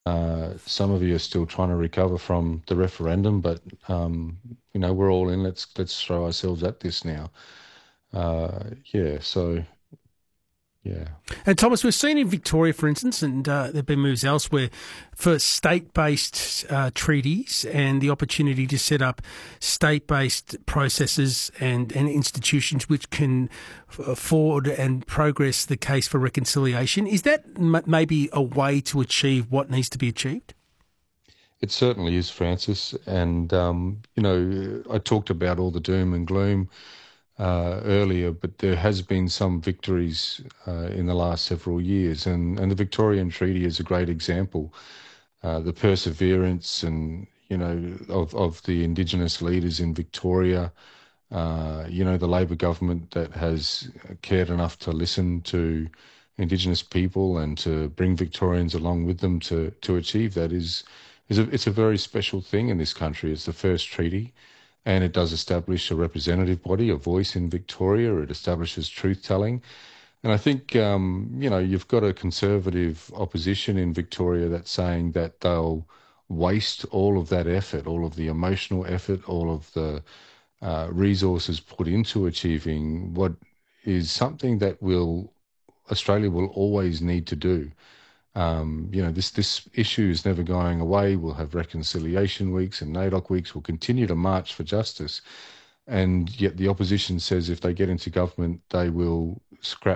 Some of you are still trying to recover from the referendum, but we're all in. Let's throw ourselves at this now. Yeah. So yeah. And Thomas, we've seen in Victoria, for instance, and there have been moves elsewhere for state-based treaties and the opportunity to set up state-based processes and institutions which can forward and progress the case for reconciliation. Is that maybe a way to achieve what needs to be achieved? It certainly is, Francis. And I talked about all the doom and gloom earlier, but there has been some victories in the last several years, and the Victorian Treaty is a great example. The perseverance and of the Indigenous leaders in Victoria, the Labor government that has cared enough to listen to Indigenous people and to bring Victorians along with them to achieve that it's a very special thing in this country. It's the first treaty, and it does establish a representative body, a voice in Victoria. It establishes truth telling. And I think, you've got a conservative opposition in Victoria that's saying that they'll waste all of that effort, all of the emotional effort, all of the resources put into achieving what is something that Australia will always need to do. This issue is never going away. We'll have reconciliation weeks and NAIDOC weeks. We'll continue to march for justice. And yet the opposition says if they get into government, they will scrap